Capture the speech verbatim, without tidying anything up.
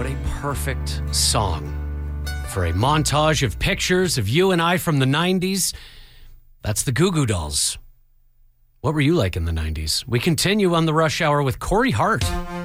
What a perfect song for a montage of pictures of you and I from the nineties. That's the Goo Goo Dolls. What were you like in the nineties? We continue on the Rush Hour with Corey Hart.